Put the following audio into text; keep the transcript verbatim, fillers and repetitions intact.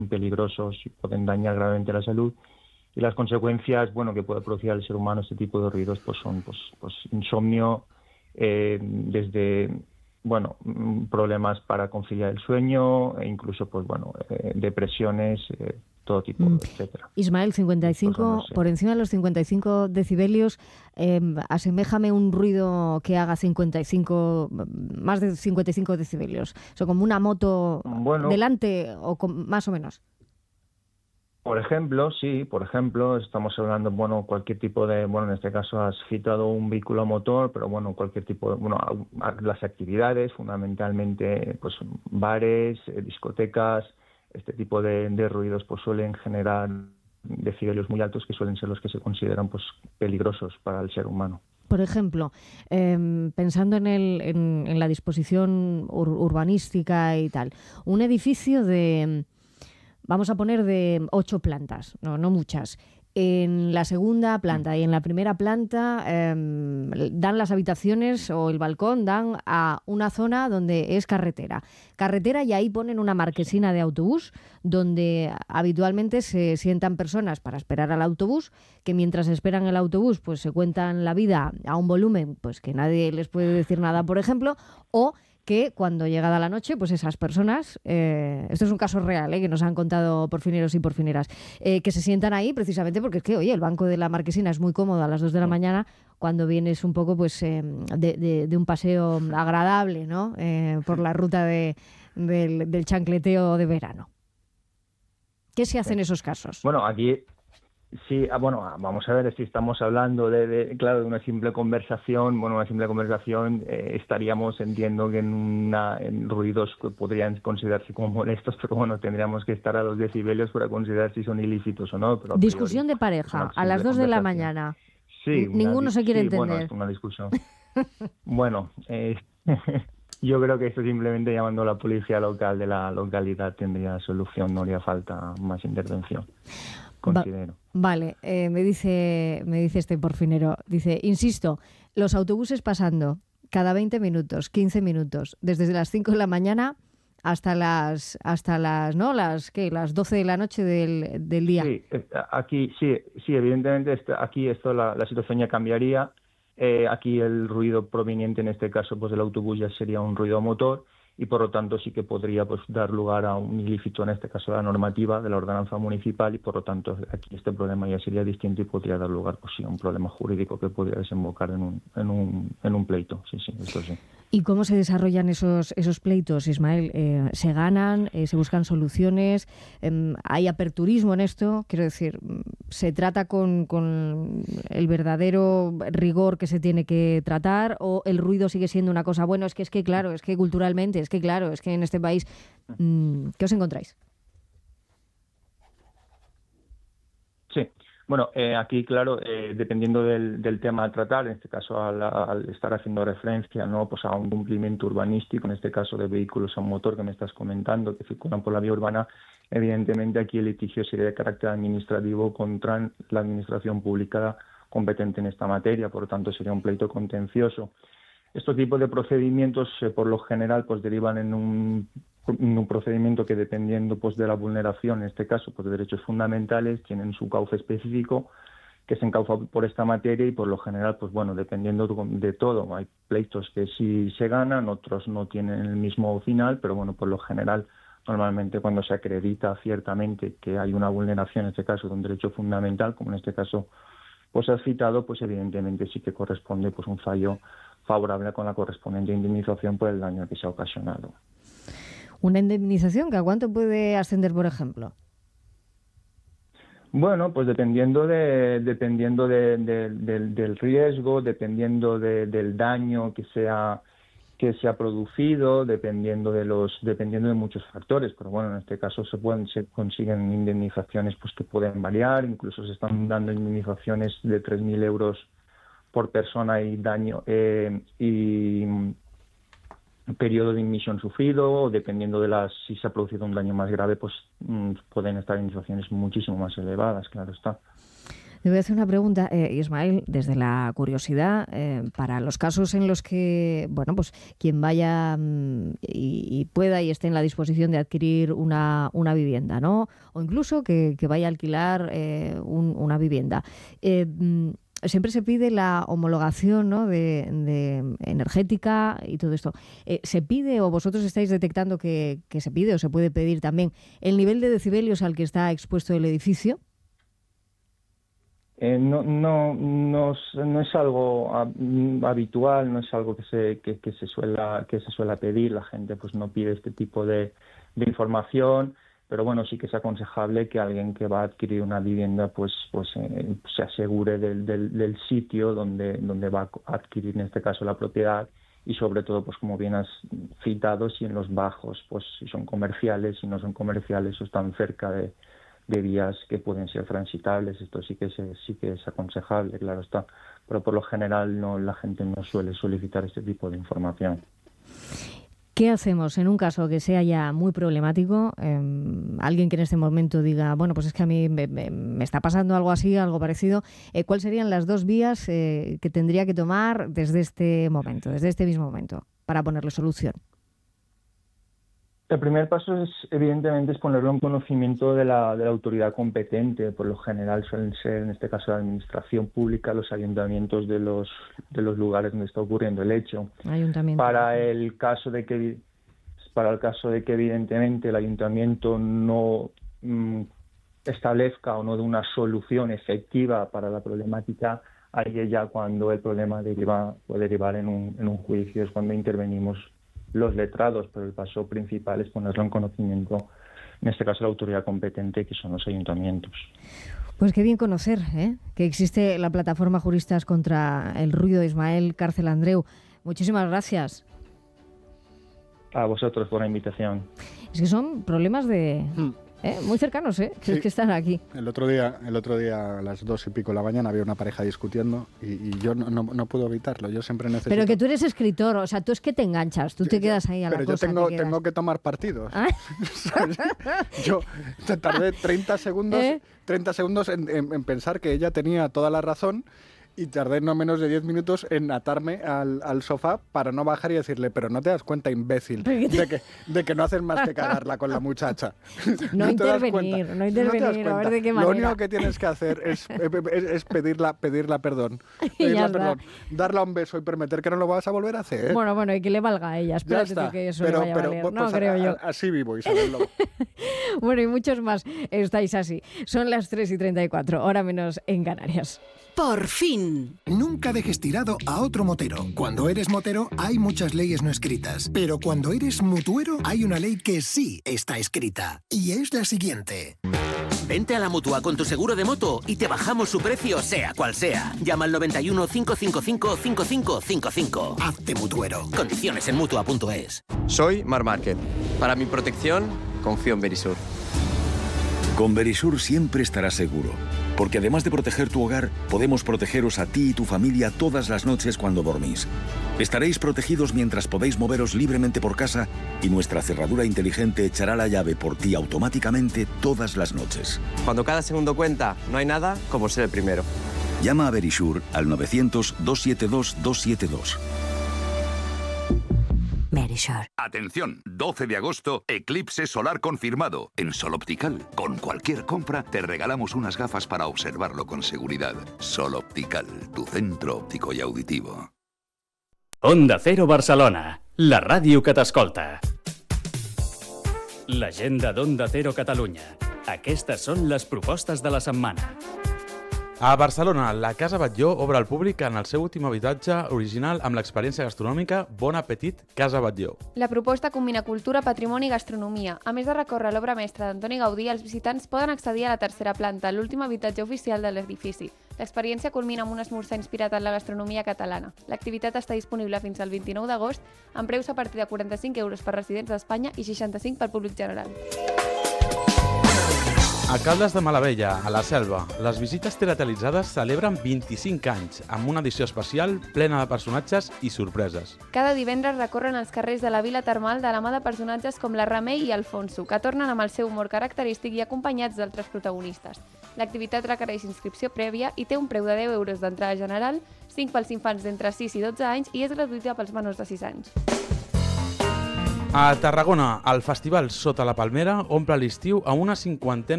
peligrosos y pueden dañar gravemente la salud. Y las consecuencias, bueno, que puede producir al ser humano este tipo de ruidos, pues son, pues, pues insomnio, eh, desde, bueno, problemas para conciliar el sueño, e incluso, pues bueno, eh, depresiones, eh, todo tipo, Mm. etcétera. Ismael, cincuenta y cinco, no sé. por encima de los cincuenta y cinco decibelios, eh, aseméjame un ruido que haga cincuenta y cinco, más de cincuenta y cinco decibelios. O sea, como una moto Bueno, delante o con, más o menos. por ejemplo, sí, por ejemplo, estamos hablando, bueno, cualquier tipo de, bueno, en este caso has citado un vehículo a motor, pero bueno, cualquier tipo de, bueno, a- a- las actividades, fundamentalmente, pues bares, eh, discotecas, este tipo de, de ruidos, pues suelen generar decibelios muy altos que suelen ser los que se consideran, pues, peligrosos para el ser humano. Por ejemplo, eh, pensando en, el, en, en la disposición ur- urbanística y tal, un edificio de, vamos a poner de ocho plantas, no, no muchas. En la segunda planta y en la primera planta eh, dan las habitaciones o el balcón, dan a una zona donde es carretera. Carretera y ahí ponen una marquesina de autobús donde habitualmente se sientan personas para esperar al autobús, que mientras esperan el autobús pues se cuentan la vida a un volumen pues que nadie les puede decir nada, por ejemplo, o que cuando llegada la noche, pues esas personas, eh, esto es un caso real, eh, que nos han contado porfineros y porfineras, eh, que se sientan ahí precisamente porque es que, oye, el banco de la marquesina es muy cómodo a las dos de la mañana cuando vienes un poco pues eh, de, de, de un paseo agradable, ¿no? Eh, por la ruta de, del, del chancleteo de verano. ¿Qué se hace en esos casos? Bueno, aquí sí, ah, bueno, ah, vamos a ver si estamos hablando de, de, claro, de una simple conversación. Bueno, una simple conversación, eh, estaríamos, entiendo, que en, una, en ruidos que podrían considerarse como molestos, pero bueno, tendríamos que estar a los decibelios para considerar si son ilícitos o no. Pero a priori, Discusión de es una pareja a las simple dos de la conversación. mañana. Sí, N- una, ninguno di- se quiere sí, bueno, es entender. una discusión. Bueno, eh, yo creo que esto simplemente llamando a la policía local de la localidad tendría solución, no haría falta más intervención, Va- considero. vale, eh, me dice me dice este porfinero, dice, insisto, los autobuses pasando cada veinte minutos, quince minutos, desde las cinco de la mañana hasta las hasta las, ¿no? Las ¿qué? Las doce de la noche del, del día. Sí, eh, aquí sí, sí, evidentemente esta- aquí esto la, la situación ya cambiaría. Eh, aquí el ruido proveniente en este caso pues del autobús ya sería un ruido motor y por lo tanto sí que podría pues dar lugar a un ilícito, en este caso la normativa de la ordenanza municipal, y por lo tanto aquí este problema ya sería distinto y podría dar lugar pues sí a un problema jurídico que podría desembocar en un en un en un pleito. Sí, sí, esto sí. ¿Y cómo se desarrollan esos, esos pleitos, Ismael? Eh, ¿Se ganan? Eh, ¿Se buscan soluciones? Eh, ¿Hay aperturismo en esto? Quiero decir, ¿se trata con, con el verdadero rigor que se tiene que tratar o el ruido sigue siendo una cosa? Bueno, es que, es que claro, es que culturalmente, es que claro, es que en este país, mm, ¿qué os encontráis? Sí, bueno, eh, aquí, claro, eh, dependiendo del, del tema a tratar, en este caso al, al estar haciendo referencia, ¿no?, pues a un cumplimiento urbanístico, en este caso de vehículos a motor que me estás comentando, que circulan por la vía urbana, evidentemente aquí el litigio sería de carácter administrativo contra la administración pública competente en esta materia, por lo tanto sería un pleito contencioso. Estos tipos de procedimientos, eh, por lo general, pues derivan en un, en un procedimiento que, dependiendo pues de la vulneración, en este caso, pues de derechos fundamentales, tienen su cauce específico que se encauza por esta materia y, por lo general, pues bueno, dependiendo de todo, hay pleitos que sí se ganan, otros no tienen el mismo final, pero bueno, por lo general, normalmente cuando se acredita ciertamente que hay una vulneración, en este caso, de un derecho fundamental, como en este caso pues has citado, pues evidentemente sí que corresponde pues un fallo favorable con la correspondiente indemnización por el daño que se ha ocasionado. ¿Una indemnización que a cuánto puede ascender, por ejemplo? Bueno, pues dependiendo de, dependiendo de, de, de, del riesgo, dependiendo de, del daño que sea que se ha producido, dependiendo de los, dependiendo de muchos factores, pero bueno, en este caso se pueden, se consiguen indemnizaciones pues que pueden variar, incluso se están dando indemnizaciones de tres mil euros por persona y daño eh, y periodo de inmisión sufrido, dependiendo de las, si se ha producido un daño más grave, pues mmm, pueden estar indemnizaciones muchísimo más elevadas, claro está. Te voy a hacer una pregunta, eh, Ismael, desde la curiosidad, eh, para los casos en los que, bueno, pues quien vaya mm, y, y pueda y esté en la disposición de adquirir una, una vivienda, ¿no? O incluso que, que vaya a alquilar eh, un, una vivienda. Eh, mm, Siempre se pide la homologación, ¿no?, de, de energética y todo esto. Eh, ¿Se pide o vosotros estáis detectando que, que se pide o se puede pedir también el nivel de decibelios al que está expuesto el edificio? Eh, no, no, no, no es algo habitual, no es algo que se, que, que se suela, que se suela pedir. La gente pues no pide este tipo de, de información. Pero bueno, sí que es aconsejable que alguien que va a adquirir una vivienda pues pues eh, se asegure del, del, del sitio donde, donde va a adquirir, en este caso, la propiedad, y sobre todo, pues como bien has citado, si en los bajos, pues si son comerciales, si no son comerciales o están cerca de, de vías que pueden ser transitables. Esto sí que es, sí que es aconsejable, claro está. Pero por lo general no, la gente no suele solicitar este tipo de información. ¿Qué hacemos en un caso que sea ya muy problemático? Eh, alguien que en este momento diga, bueno, pues es que a mí me, me, me está pasando algo así, algo parecido. Eh, ¿Cuáles serían las dos vías eh, que tendría que tomar desde este momento, desde este mismo momento, para ponerle solución? El primer paso es, evidentemente, es ponerlo en conocimiento de la, de la autoridad competente. Por lo general suelen ser, en este caso, la administración pública, los ayuntamientos de los, de los lugares donde está ocurriendo el hecho. Ayuntamiento. Para el caso de que, para el caso de que evidentemente el ayuntamiento no mm, establezca o no dé una solución efectiva para la problemática, ahí es ya cuando el problema deriva, puede derivar en un, en un juicio, es cuando intervenimos los letrados, pero el paso principal es ponerlo en conocimiento, en este caso la autoridad competente, que son los ayuntamientos. Pues qué bien conocer, ¿eh?, que existe la plataforma Juristas contra el Ruido. Ismael Cárcel Andreu, muchísimas gracias. A vosotros por la invitación. Es que son problemas de... Mm. ¿Eh? Muy cercanos, ¿eh? Sí. Es que están aquí. El otro día, el otro día a las dos y pico de la mañana había una pareja discutiendo y, y yo no, no, no puedo evitarlo. Yo siempre necesito... Pero que tú eres escritor, o sea, tú es que te enganchas, tú yo, te quedas ahí a la cosa. Pero yo tengo, tengo que tomar partidos. ¿Ah? Yo tardé treinta segundos, ¿Eh? treinta segundos en, en, en pensar que ella tenía toda la razón. Y tardé no menos de diez minutos en atarme al, al sofá para no bajar y decirle, pero no te das cuenta, imbécil, de que, de que no haces más que cagarla con la muchacha. No, no intervenir, no intervenir, no a ver de qué manera. Lo único que tienes que hacer es, es, es pedirla, pedirla perdón. Pedirla perdón. Darla un beso y permitir que no lo vas a volver a hacer. Bueno, bueno, y que le valga a ella. Espérate tú que eso pero, le vaya pero, a valer. Pues, no, creo a, yo. Así vivo, Isabel Lobo. Bueno, y muchos más estáis así. Son las tres y treinta y cuatro, hora menos en Canarias. Por fin. Nunca dejes tirado a otro motero. Cuando eres motero hay muchas leyes no escritas, pero cuando eres mutuero hay una ley que sí está escrita, y es la siguiente. Vente a la Mutua con tu seguro de moto y te bajamos su precio sea cual sea. Llama al noventa y uno, cinco cinco cinco, cinco cinco cinco cinco. Hazte mutuero. Condiciones en mutua punto es. Soy Mar Márquez. Para mi protección, confío en Verisur. Con Verisur siempre estarás seguro, porque además de proteger tu hogar, podemos protegeros a ti y tu familia todas las noches cuando dormís. Estaréis protegidos mientras podéis moveros libremente por casa y nuestra cerradura inteligente echará la llave por ti automáticamente todas las noches. Cuando cada segundo cuenta, no hay nada como ser el primero. Llama a Verisur al novecientos, doscientos setenta y dos, doscientos setenta y dos. Verisur. Atención, doce de agosto, eclipse solar confirmado en Sol Optical. Con cualquier compra te regalamos unas gafas para observarlo con seguridad. Sol Optical, tu centro óptico y auditivo. Onda Cero Barcelona, la ràdio que t'escolta. L'agenda d'Onda Cero Catalunya. Aquestes són les propostes de la setmana. A Barcelona, la Casa Batlló obre al públic en el seu últim habitatge original amb l'experiència gastronòmica Bon Appetit Casa Batlló. La proposta combina cultura, patrimoni i gastronomia. A més de recórrer l'obra mestra d'Antoni Gaudí, els visitants poden accedir a la tercera planta, l'últim habitatge oficial de l'edifici. L'experiència culmina amb un esmorzar inspirat en la gastronomia catalana. L'activitat està disponible fins al vint-i-nou d'agost, amb preus a partir de quaranta-cinc euros per residents d'Espanya i seixanta-cinc pel públic general. A Caldes de Malavella, a la Selva, les visites teatralitzades celebren vint-i-cinc anys, amb una edició especial plena de personatges i sorpreses. Cada divendres recorren els carrers de la Vila Termal de la mà de personatges com la Remei i Alfonso, que tornen amb el seu humor característic i acompanyats d'altres protagonistes. L'activitat requereix inscripció prèvia i té un preu de deu euros d'entrada general, cinc pels infants d'entre sis i dotze anys i és gratuïta pels menors de sis anys. A Tarragona, el festival Sota la Palmera omple l'estiu a una cinquantena